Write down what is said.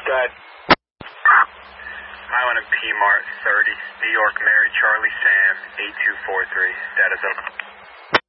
Go ahead. Highland and P Mart 30, New York, Mary, Charlie, Sam, 8243. Status over.